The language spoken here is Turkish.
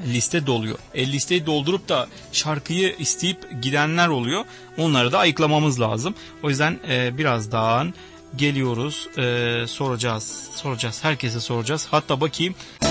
liste doluyor. Listeyi doldurup da şarkıyı isteyip gidenler oluyor. Onları da ayıklamamız lazım. O yüzden birazdan geliyoruz. Soracağız. Herkese soracağız. Hatta bakayım.